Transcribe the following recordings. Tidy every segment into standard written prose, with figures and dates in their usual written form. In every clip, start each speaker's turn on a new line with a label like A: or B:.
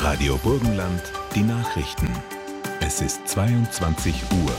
A: Radio Burgenland, die Nachrichten. Es ist 22 Uhr.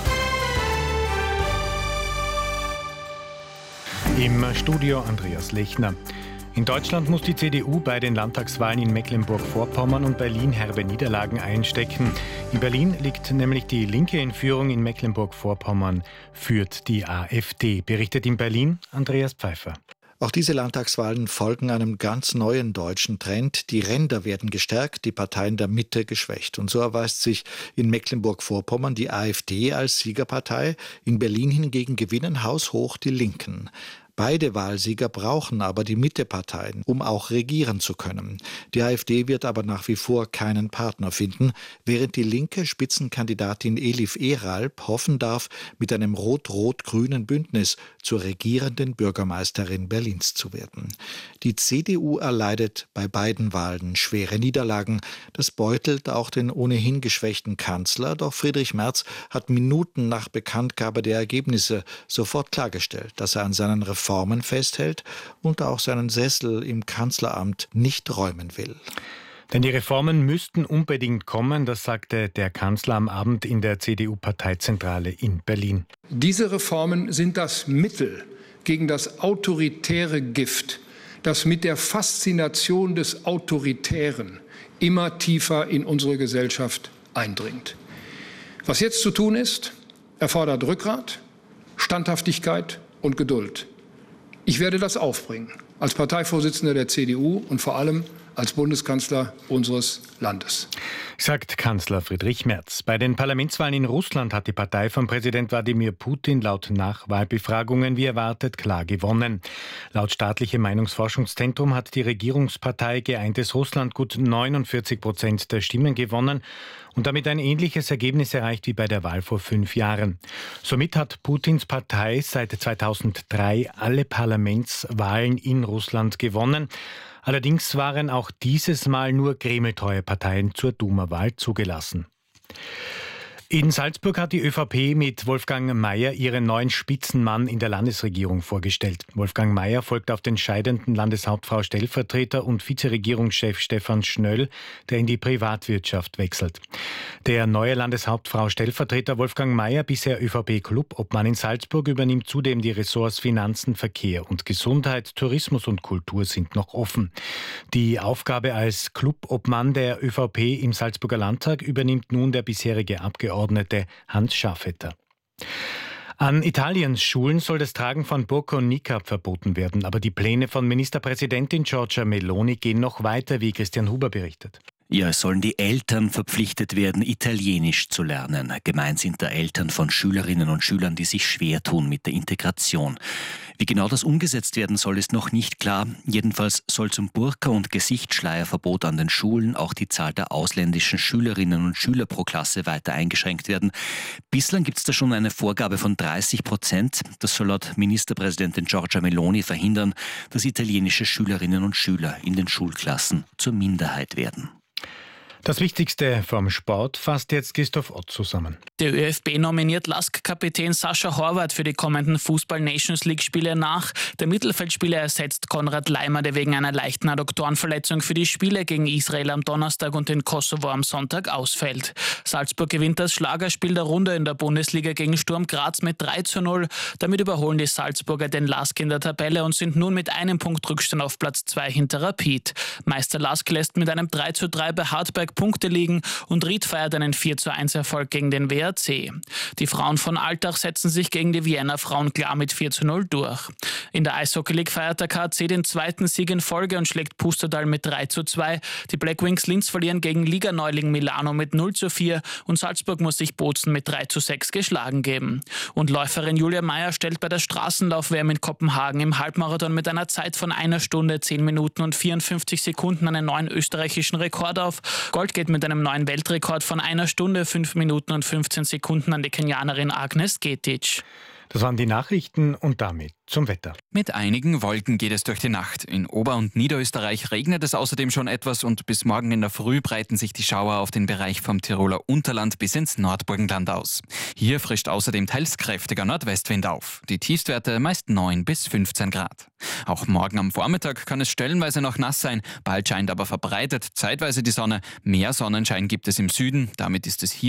B: Im Studio Andreas Lechner. In Deutschland muss die CDU bei den Landtagswahlen in Mecklenburg-Vorpommern und Berlin herbe Niederlagen einstecken. In Berlin liegt nämlich die Linke in Führung, in Mecklenburg-Vorpommern führt die AfD. Berichtet in Berlin Andreas Pfeiffer.
C: Auch diese Landtagswahlen folgen einem ganz neuen deutschen Trend. Die Ränder werden gestärkt, die Parteien der Mitte geschwächt. Und so erweist sich in Mecklenburg-Vorpommern die AfD als Siegerpartei. In Berlin hingegen gewinnen haushoch die Linken. Beide Wahlsieger brauchen aber die Mitteparteien, um auch regieren zu können. Die AfD wird aber nach wie vor keinen Partner finden, während die linke Spitzenkandidatin Elif Eralp hoffen darf, mit einem rot-rot-grünen Bündnis zur regierenden Bürgermeisterin Berlins zu werden. Die CDU erleidet bei beiden Wahlen schwere Niederlagen. Das beutelt auch den ohnehin geschwächten Kanzler, doch Friedrich Merz hat Minuten nach Bekanntgabe der Ergebnisse sofort klargestellt, dass er an seinen Reformen festhält und auch seinen Sessel im Kanzleramt nicht räumen will.
B: Denn die Reformen müssten unbedingt kommen, das sagte der Kanzler am Abend in der CDU-Parteizentrale in Berlin.
D: Diese Reformen sind das Mittel gegen das autoritäre Gift, das mit der Faszination des Autoritären immer tiefer in unsere Gesellschaft eindringt. Was jetzt zu tun ist, erfordert Rückgrat, Standhaftigkeit und Geduld. Ich werde das aufbringen, als Parteivorsitzender der CDU und vor allem als Bundeskanzler unseres Landes.
B: Sagt Kanzler Friedrich Merz. Bei den Parlamentswahlen in Russland hat die Partei von Präsident Wladimir Putin laut Nachwahlbefragungen wie erwartet klar gewonnen. Laut staatlichem Meinungsforschungszentrum hat die Regierungspartei Geeintes Russland gut 49% der Stimmen gewonnen und damit ein ähnliches Ergebnis erreicht wie bei der Wahl vor 5 Jahren. Somit hat Putins Partei seit 2003 alle Parlamentswahlen in Russland gewonnen. Allerdings waren auch dieses Mal nur kremltreue Parteien zur Duma-Wahl zugelassen. In Salzburg hat die ÖVP mit Wolfgang Mayer ihren neuen Spitzenmann in der Landesregierung vorgestellt. Wolfgang Mayer folgt auf den scheidenden Landeshauptfrau Stellvertreter und Vizeregierungschef Stefan Schnöll, der in die Privatwirtschaft wechselt. Der neue Landeshauptfrau Stellvertreter Wolfgang Mayer, bisher ÖVP-Clubobmann in Salzburg, übernimmt zudem die Ressorts Finanzen, Verkehr und Gesundheit, Tourismus und Kultur sind noch offen. Die Aufgabe als Clubobmann der ÖVP im Salzburger Landtag übernimmt nun der bisherige Abgeordnete Hans Schafetter. An Italiens Schulen soll das Tragen von Burka und Niqab verboten werden. Aber die Pläne von Ministerpräsidentin Giorgia Meloni gehen noch weiter, wie Christian Huber berichtet.
E: Ja, es sollen die Eltern verpflichtet werden, Italienisch zu lernen. Gemeint sind da Eltern von Schülerinnen und Schülern, die sich schwer tun mit der Integration. Wie genau das umgesetzt werden soll, ist noch nicht klar. Jedenfalls soll zum Burka- und Gesichtsschleierverbot an den Schulen auch die Zahl der ausländischen Schülerinnen und Schüler pro Klasse weiter eingeschränkt werden. Bislang gibt es da schon eine Vorgabe von 30%. Das soll laut Ministerpräsidentin Giorgia Meloni verhindern, dass italienische Schülerinnen und Schüler in den Schulklassen zur Minderheit werden.
B: Das Wichtigste vom Sport fasst jetzt Christoph Ott zusammen.
F: Der ÖFB nominiert LASK-Kapitän Sascha Horvath für die kommenden Fußball-Nations-League-Spiele nach. Der Mittelfeldspieler ersetzt Konrad Leimer, der wegen einer leichten Adduktorenverletzung für die Spiele gegen Israel am Donnerstag und den Kosovo am Sonntag ausfällt. Salzburg gewinnt das Schlagerspiel der Runde in der Bundesliga gegen Sturm Graz mit 3:0. Damit überholen die Salzburger den LASK in der Tabelle und sind nun mit einem Punkt Rückstand auf Platz 2 hinter Rapid. Meister LASK lässt mit einem 3:3 bei Hartberg Punkte liegen und Ried feiert einen 4:1 Erfolg gegen den WRC. Die Frauen von Altach setzen sich gegen die Vienna Frauen klar mit 4:0 durch. In der Eishockey League feiert der KAC den zweiten Sieg in Folge und schlägt Pustertal mit 3:2. Die Black Wings Linz verlieren gegen Liganeuling Milano mit 0:4 und Salzburg muss sich Bozen mit 3:6 geschlagen geben. Und Läuferin Julia Meyer stellt bei der Straßenlauf-WM in Kopenhagen im Halbmarathon mit einer Zeit von 1 Stunde, 10 Minuten und 54 Sekunden einen neuen österreichischen Rekord auf. Gold geht mit einem neuen Weltrekord von 1 Stunde, 5 Minuten und 15 Sekunden an die Kenianerin Agnes Getic.
B: Das waren die Nachrichten und damit zum Wetter.
G: Mit einigen Wolken geht es durch die Nacht. In Ober- und Niederösterreich regnet es außerdem schon etwas und bis morgen in der Früh breiten sich die Schauer auf den Bereich vom Tiroler Unterland bis ins Nordburgenland aus. Hier frischt außerdem teils kräftiger Nordwestwind auf. Die Tiefstwerte meist 9 bis 15 Grad. Auch morgen am Vormittag kann es stellenweise noch nass sein, bald scheint aber verbreitet zeitweise die Sonne. Mehr Sonnenschein gibt es im Süden, damit ist es hier